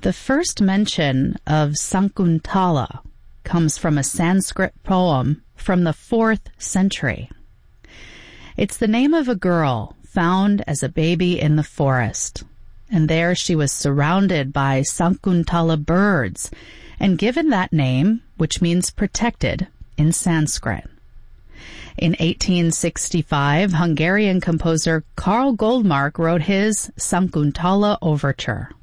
The first mention of Sakuntala comes from a Sanskrit poem from the 4th century. It's the name of a girl found as a baby in the forest, and there she was surrounded by Sakuntala birds and given that name, which means protected in Sanskrit. In 1865, Hungarian composer Karl Goldmark wrote his Sakuntala Overture.